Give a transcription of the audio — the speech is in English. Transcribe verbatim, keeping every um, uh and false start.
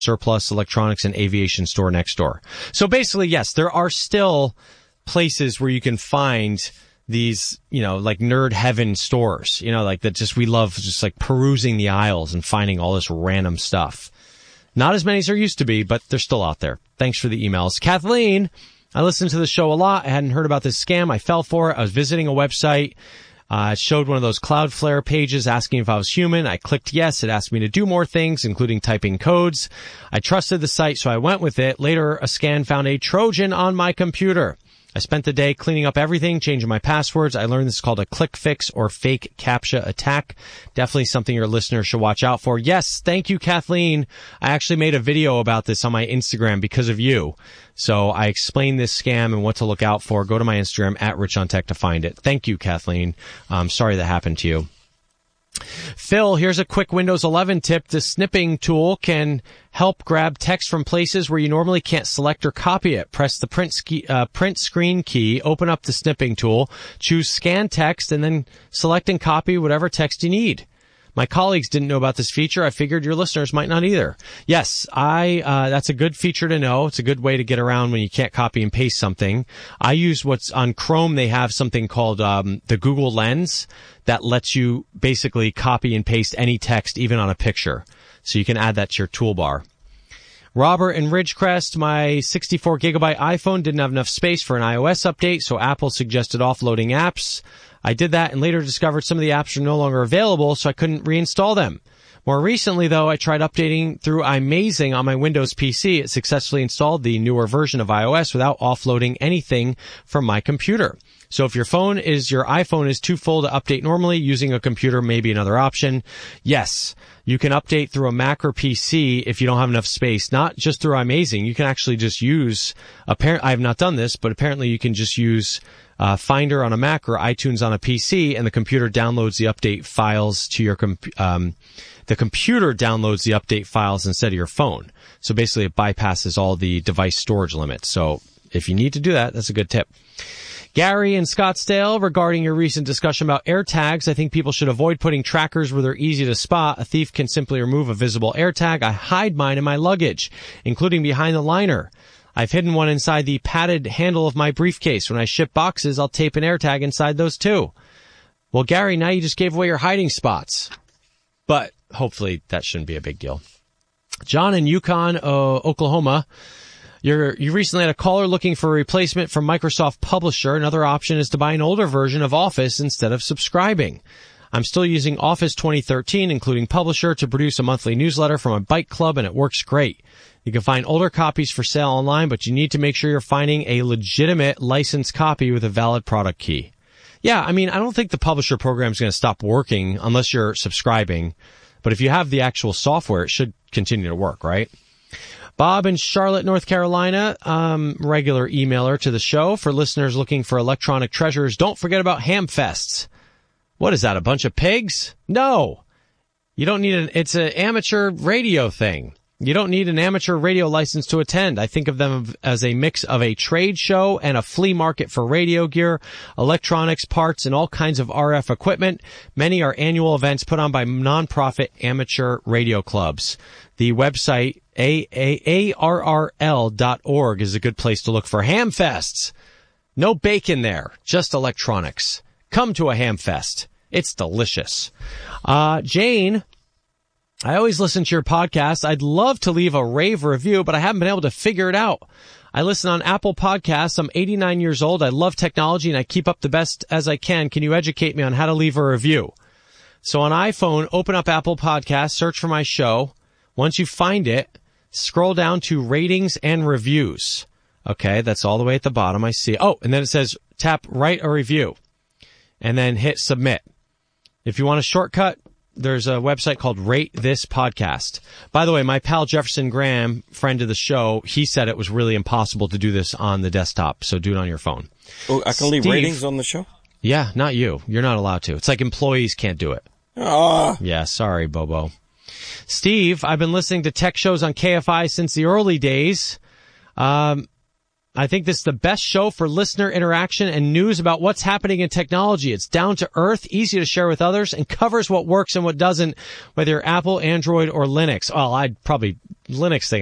surplus electronics and aviation store next door. So basically, yes, there are still places where you can find these, you know, like nerd heaven stores, you know, like that just, we love just like perusing the aisles and finding all this random stuff. Not as many as there used to be, but they're still out there. Thanks for the emails. Kathleen, I listened to the show a lot. I hadn't heard about this scam. I fell for it. I was visiting a website. Uh, it showed one of those Cloudflare pages asking if I was human. I clicked yes. It asked me to do more things, including typing codes. I trusted the site, so I went with it. Later, a scan found a Trojan on my computer. I spent the day cleaning up everything, changing my passwords. I learned this is called a click fix or fake CAPTCHA attack. Definitely something your listeners should watch out for. Yes, thank you, Kathleen. I actually made a video about this on my Instagram because of you. So I explained this scam and what to look out for. Go to my Instagram at Rich on Tech to find it. Thank you, Kathleen. I'm sorry that happened to you. Phil, here's a quick Windows eleven tip. The snipping tool can help grab text from places where you normally can't select or copy it. Press the print, ski, uh, print screen key, open up the snipping tool, choose scan text, and then select and copy whatever text you need. My colleagues didn't know about this feature. I figured your listeners might not either. Yes, I, uh, that's a good feature to know. It's a good way to get around when you can't copy and paste something. I use what's on Chrome. They have something called, um, the Google Lens that lets you basically copy and paste any text, even on a picture. So you can add that to your toolbar. Robert in Ridgecrest, my sixty-four gigabyte iPhone didn't have enough space for an iOS update, so Apple suggested offloading apps. I did that and later discovered some of the apps are no longer available, so I couldn't reinstall them. More recently, though, I tried updating through iMazing on my Windows P C. It successfully installed the newer version of iOS without offloading anything from my computer. So if your phone is, your iPhone is too full to update normally, using a computer may be another option. Yes, you can update through a Mac or P C if you don't have enough space, not just through iMazing. You can actually just use, apparent, I have not done this, but apparently you can just use Uh, Finder on a Mac or iTunes on a P C, and the computer downloads the update files to your com- um, the computer downloads the update files instead of your phone. So basically, it bypasses all the device storage limits. So if you need to do that, that's a good tip. Gary in Scottsdale, regarding your recent discussion about AirTags, I think people should avoid putting trackers where they're easy to spot. A thief can simply remove a visible AirTag. I hide mine in my luggage, including behind the liner. I've hidden one inside the padded handle of my briefcase. When I ship boxes, I'll tape an AirTag inside those too. Well, Gary, now you just gave away your hiding spots. But hopefully that shouldn't be a big deal. John in Yukon, uh, Oklahoma, you're, you recently had a caller looking for a replacement from Microsoft Publisher. Another option is to buy an older version of Office instead of subscribing. I'm still using Office twenty thirteen, including Publisher, to produce a monthly newsletter from a bike club, and it works great. You can find older copies for sale online, but you need to make sure you're finding a legitimate licensed copy with a valid product key. Yeah, I mean, I don't think the Publisher program is going to stop working unless you're subscribing. But if you have the actual software, it should continue to work, right? Bob in Charlotte, North Carolina, um, regular emailer to the show. For listeners looking for electronic treasures, don't forget about Hamfests. What is that, a bunch of pigs? No. You don't need an, it's an amateur radio thing. You don't need an amateur radio license to attend. I think of them as a mix of a trade show and a flea market for radio gear, electronics, parts, and all kinds of R F equipment. Many are annual events put on by nonprofit amateur radio clubs. The website A R R L dot org is a good place to look for Hamfests. No bacon there, just electronics. Come to a Hamfest. It's delicious. Uh, Jane, I always listen to your podcast. I'd love to leave a rave review, but I haven't been able to figure it out. I listen on Apple Podcasts. I'm eighty-nine years old. I love technology, and I keep up the best as I can. Can you educate me on how to leave a review? So on iPhone, open up Apple Podcasts, search for my show. Once you find it, scroll down to ratings and reviews. Okay, that's all the way at the bottom. I see. Oh, and then it says tap write a review, and then hit submit. If you want a shortcut, there's a website called Rate This Podcast. By the way, my pal Jefferson Graham, friend of the show, he said it was really impossible to do this on the desktop, so do it on your phone. Oh, I can Steve, leave ratings on the show? Yeah, not you. You're not allowed to. It's like employees can't do it. Ah. Yeah, sorry, Bobo. Steve, I've been listening to tech shows on K F I since the early days. Um, I think this is the best show for listener interaction and news about what's happening in technology. It's down to earth, easy to share with others, and covers what works and what doesn't, whether you're Apple, Android, or Linux. Well, I'd probably Linux thing.